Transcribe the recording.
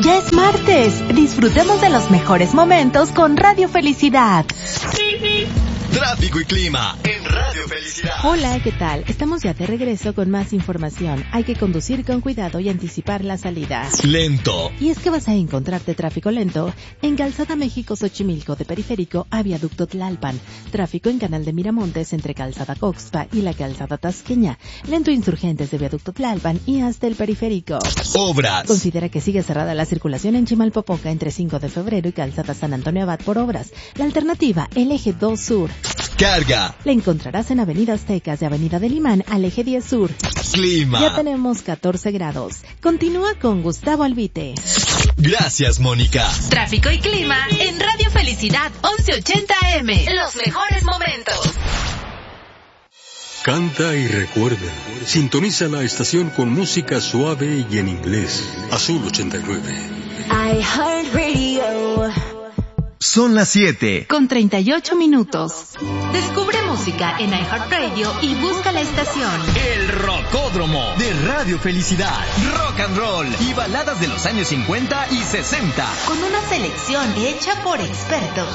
Ya es martes. Disfrutemos de los mejores momentos con Radio Felicidad. Tráfico y clima en Radio Felicidad. Hola, ¿qué tal? Estamos ya de regreso con más información. Hay que conducir con cuidado y anticipar la salida. Lento. Y es que vas a encontrarte tráfico lento en Calzada México-Xochimilco de Periférico a Viaducto Tlalpan. Tráfico en Canal de Miramontes entre Calzada Coxpa y la Calzada Tasqueña. Lento Insurgentes de Viaducto Tlalpan y hasta el Periférico. Obras. Considera que sigue cerrada la circulación en Chimalpopoca entre 5 de febrero y Calzada San Antonio Abad por obras. La alternativa, el Eje 2 Sur. Carga. La encontrarás en Avenida Aztecas de Avenida del Imán al Eje 10 Sur. Clima. Ya tenemos 14 grados. Continúa con Gustavo Albite. Gracias, Mónica. Tráfico y clima en Radio Felicidad 1180 AM. Los mejores momentos. Canta y recuerda. Sintoniza la estación con música suave y en inglés. Azul 89. iHeartRadio. Son las 7. Con 38 minutos. Descubre música en iHeartRadio y busca la estación. El Rocódromo de Radio Felicidad. Rock and roll y baladas de los años 50 y 60. Con una selección hecha por expertos.